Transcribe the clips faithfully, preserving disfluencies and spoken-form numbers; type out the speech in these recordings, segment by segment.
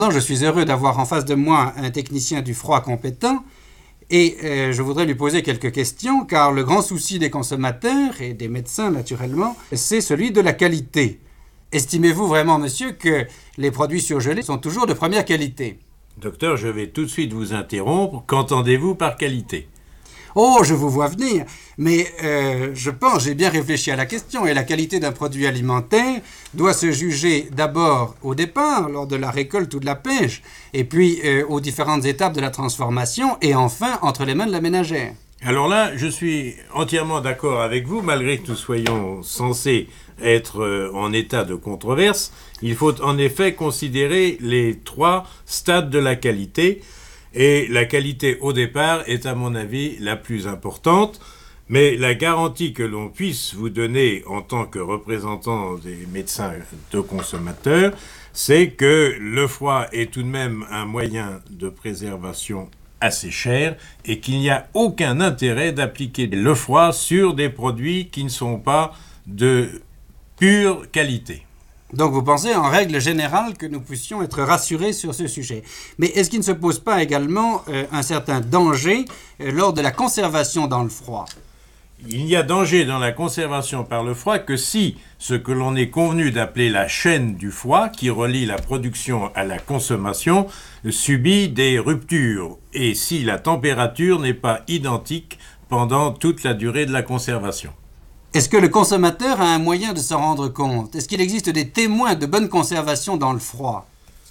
Je suis heureux d'avoir en face de moi un technicien du froid compétent et euh, je voudrais lui poser quelques questions car le grand souci des consommateurs et des médecins naturellement, c'est celui de la qualité. Estimez-vous vraiment, monsieur, que les produits surgelés sont toujours de première qualité? Docteur, je vais tout de suite vous interrompre. Qu'entendez-vous par qualité? Oh, je vous vois venir, mais euh, je pense, j'ai bien réfléchi à la question, et la qualité d'un produit alimentaire doit se juger d'abord au départ, lors de la récolte ou de la pêche, et puis euh, aux différentes étapes de la transformation, et enfin entre les mains de la ménagère. Alors là, je suis entièrement d'accord avec vous, malgré que nous soyons censés être en état de controverse. Il faut en effet considérer les trois stades de la qualité. Et la qualité au départ est à mon avis la plus importante, mais la garantie que l'on puisse vous donner en tant que représentant des médecins de consommateurs, c'est que le froid est tout de même un moyen de préservation assez cher et qu'il n'y a aucun intérêt d'appliquer le froid sur des produits qui ne sont pas de pure qualité. Donc vous pensez en règle générale que nous puissions être rassurés sur ce sujet. Mais est-ce qu'il ne se pose pas également euh, un certain danger euh, lors de la conservation dans le froid? Il n'y a danger dans la conservation par le froid que si ce que l'on est convenu d'appeler la chaîne du froid, qui relie la production à la consommation, subit des ruptures et si la température n'est pas identique pendant toute la durée de la conservation. Est-ce que le consommateur a un moyen de s'en rendre compte? Est-ce qu'il existe des témoins de bonne conservation dans le froid?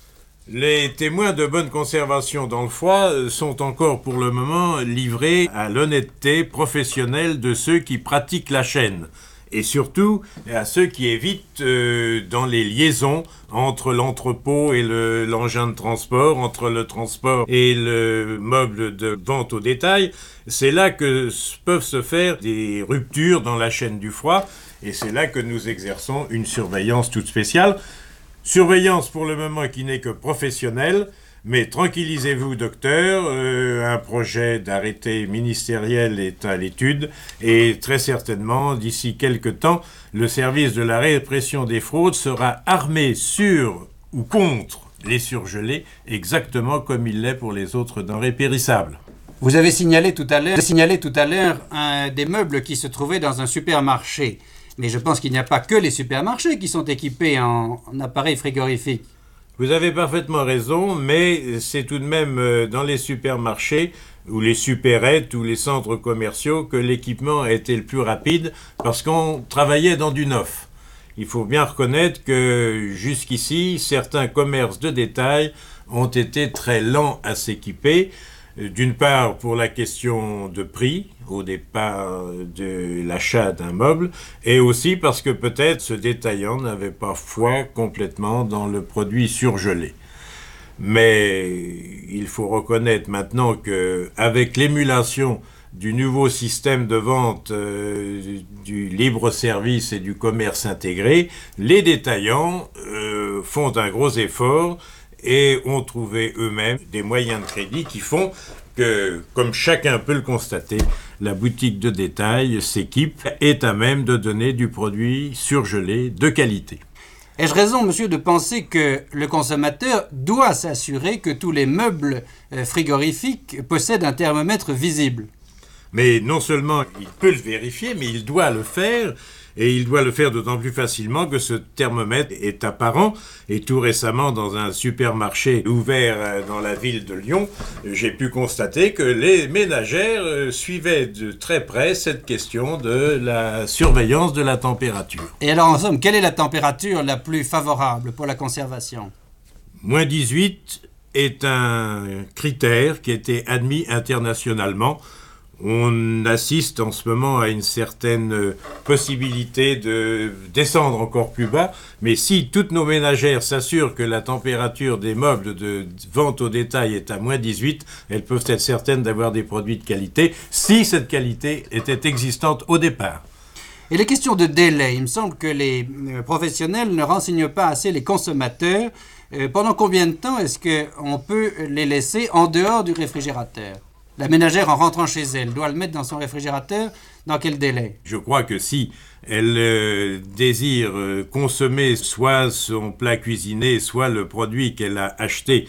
Les témoins de bonne conservation dans le froid sont encore pour le moment livrés à l'honnêteté professionnelle de ceux qui pratiquent la chaîne. Et surtout à ceux qui évitent euh, dans les liaisons entre l'entrepôt et le, l'engin de transport, entre le transport et le meuble de vente au détail. C'est là que peuvent se faire des ruptures dans la chaîne du froid et c'est là que nous exerçons une surveillance toute spéciale. Surveillance pour le moment qui n'est que professionnelle, mais tranquillisez-vous docteur, euh, un projet d'arrêté ministériel est à l'étude et très certainement d'ici quelques temps, le service de la répression des fraudes sera armé sur ou contre les surgelés exactement comme il l'est pour les autres denrées périssables. Vous avez signalé tout à l'heure, signalé tout à l'heure un des meubles qui se trouvaient dans un supermarché. Mais je pense qu'il n'y a pas que les supermarchés qui sont équipés en, en appareils frigorifiques. Vous avez parfaitement raison, mais c'est tout de même dans les supermarchés ou les supérettes ou les centres commerciaux que l'équipement a été le plus rapide parce qu'on travaillait dans du neuf. Il faut bien reconnaître que jusqu'ici, certains commerces de détail ont été très lents à s'équiper. D'une part pour la question de prix au départ de l'achat d'un meuble et aussi parce que peut-être ce détaillant n'avait pas foi complètement dans le produit surgelé. Mais il faut reconnaître maintenant qu'avec l'émulation du nouveau système de vente euh, du libre service et du commerce intégré, les détaillants euh, font un gros effort et ont trouvé eux-mêmes des moyens de crédit qui font que, comme chacun peut le constater, la boutique de détail s'équipe est à même de donner du produit surgelé de qualité. Ai-je raison, monsieur, de penser que le consommateur doit s'assurer que tous les meubles frigorifiques possèdent un thermomètre visible? Mais non seulement il peut le vérifier, mais il doit le faire. Et il doit le faire d'autant plus facilement que ce thermomètre est apparent. Et tout récemment, dans un supermarché ouvert dans la ville de Lyon, j'ai pu constater que les ménagères suivaient de très près cette question de la surveillance de la température. Et alors, en somme, quelle est la température la plus favorable pour la conservation? moins dix-huit est un critère qui a été admis internationalement. On assiste en ce moment à une certaine possibilité de descendre encore plus bas, mais si toutes nos ménagères s'assurent que la température des meubles de vente au détail est à moins dix-huit, elles peuvent être certaines d'avoir des produits de qualité, si cette qualité était existante au départ. Et les questions de délai, il me semble que les professionnels ne renseignent pas assez les consommateurs. Euh, pendant combien de temps est-ce qu'on peut les laisser en dehors du réfrigérateur? La ménagère, en rentrant chez elle, doit le mettre dans son réfrigérateur dans quel délai? Je crois que si elle euh, désire euh, consommer soit son plat cuisiné, soit le produit qu'elle a acheté